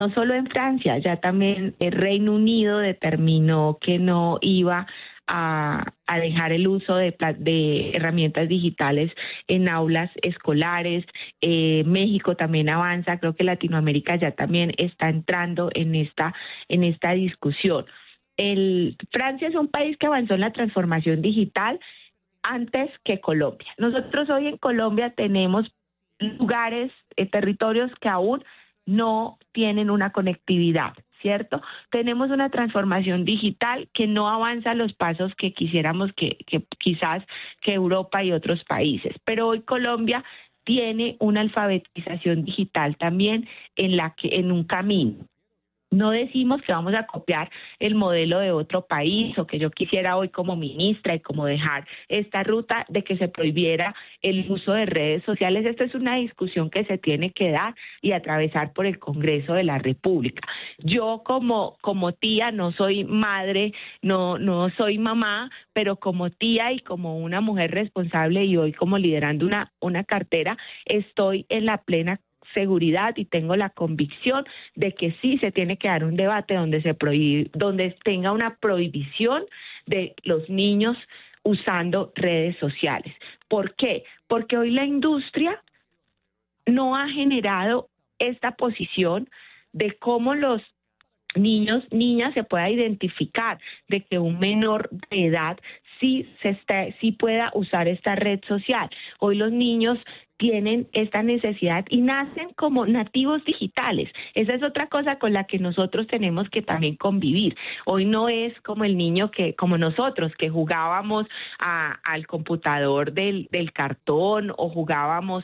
no solo en Francia, ya también el Reino Unido determinó que no iba a dejar el uso de herramientas digitales en aulas escolares. México también avanza, creo que Latinoamérica ya también está entrando en esta discusión. Francia es un país que avanzó en la transformación digital antes que Colombia. Nosotros hoy en Colombia tenemos lugares, territorios que aún no tienen una conectividad, ¿cierto? Tenemos una transformación digital que no avanza a los pasos que quisiéramos que quizás que Europa y otros países, pero hoy Colombia tiene una alfabetización digital también en un camino. No decimos que vamos a copiar el modelo de otro país o que yo quisiera hoy como ministra y como dejar esta ruta de que se prohibiera el uso de redes sociales. Esta es una discusión que se tiene que dar y atravesar por el Congreso de la República. Yo como tía, no soy madre, no soy mamá, pero como tía y como una mujer responsable y hoy como liderando una cartera, estoy en la plena seguridad y tengo la convicción de que sí se tiene que dar un debate donde tenga una prohibición de los niños usando redes sociales. ¿Por qué? Porque hoy la industria no ha generado esta posición de cómo los niños, niñas se pueda identificar de que un menor de edad sí pueda usar esta red social. Hoy los niños tienen esta necesidad y nacen como nativos digitales. Esa es otra cosa con la que nosotros tenemos que también convivir. Hoy no es como el niño como nosotros, que jugábamos al computador del cartón o jugábamos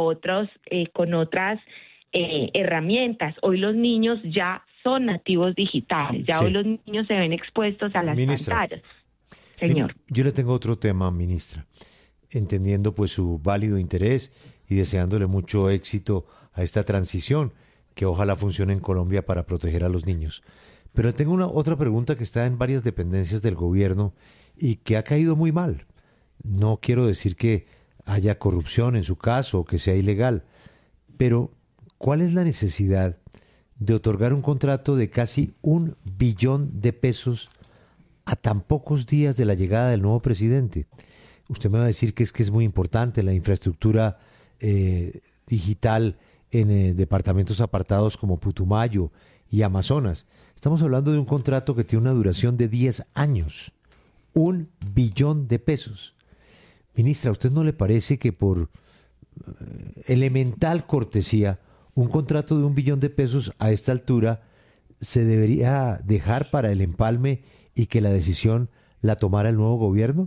con otras herramientas. Hoy los niños ya son nativos digitales, ya Sí. hoy los niños se ven expuestos a las pantallas. Señor. Yo le tengo otro tema, ministra, entendiendo pues su válido interés y deseándole mucho éxito a esta transición que ojalá funcione en Colombia para proteger a los niños. Pero tengo otra pregunta que está en varias dependencias del gobierno y que ha caído muy mal. No quiero decir que haya corrupción en su caso o que sea ilegal, pero ¿cuál es la necesidad de otorgar un contrato de casi 1 billón de pesos a tan pocos días de la llegada del nuevo presidente? Usted me va a decir que es muy importante la infraestructura digital en departamentos apartados como Putumayo y Amazonas. Estamos hablando de un contrato que tiene una duración de 10 años. 1 billón de pesos. Ministra, ¿a usted no le parece que por elemental cortesía un contrato de 1 billón de pesos a esta altura se debería dejar para el empalme y que la decisión la tomara el nuevo gobierno?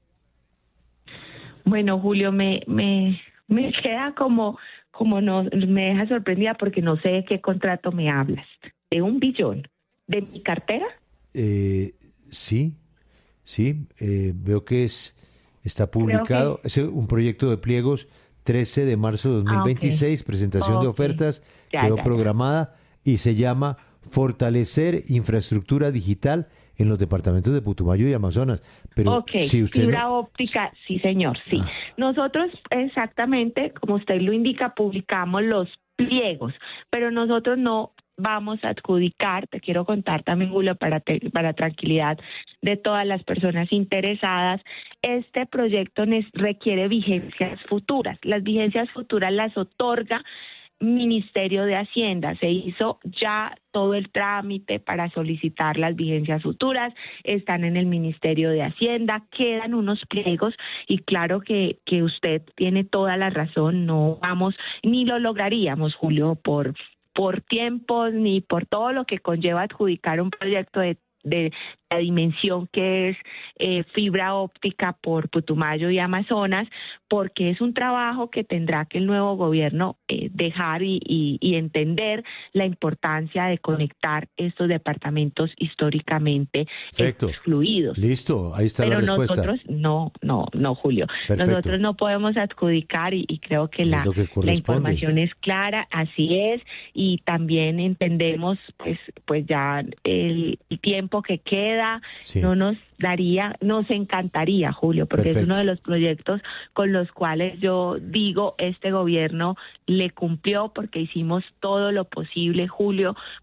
Bueno, Julio, me queda me deja sorprendida porque no sé de qué contrato me hablas. ¿De 1 billón? ¿De mi cartera? Sí, veo que está publicado. Es un proyecto de pliegos 13 de marzo de 2026, okay. Presentación de ofertas, quedó programada y se llama Fortalecer Infraestructura Digital en los departamentos de Putumayo y Amazonas. Pero si usted fibra óptica, sí señor, sí. Nosotros exactamente, como usted lo indica, publicamos los pliegos, pero nosotros no vamos a adjudicar, te quiero contar también, Julio, para tranquilidad de todas las personas interesadas, este proyecto requiere vigencias futuras. Las vigencias futuras las otorga Ministerio de Hacienda. Se hizo ya todo el trámite para solicitar las vigencias futuras, están en el Ministerio de Hacienda, quedan unos pliegos y claro que usted tiene toda la razón, no vamos, ni lo lograríamos, Julio, por tiempos ni por todo lo que conlleva adjudicar un proyecto de la dimensión que es fibra óptica por Putumayo y Amazonas, porque es un trabajo que tendrá que el nuevo gobierno dejar y entender la importancia de conectar estos departamentos históricamente excluidos. Listo, ahí está. Pero la respuesta. Nosotros no, Julio. Perfecto. Nosotros no podemos adjudicar y creo que la información es clara, así es, y también entendemos pues ya el tiempo que queda da, Sí. no nos daría, nos encantaría, Julio, porque Perfecto. es uno de los proyectos con los cuales yo digo, este gobierno le cumplió porque hicimos todo lo posible, Julio,